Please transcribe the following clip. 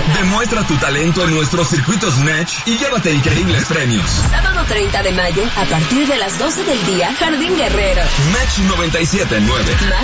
Demuestra tu talento en nuestros circuitos Match y llévate increíbles premios. Sábado 30 de mayo, a partir de las 12 del día, Jardín Guerrero. Match 97.9. Más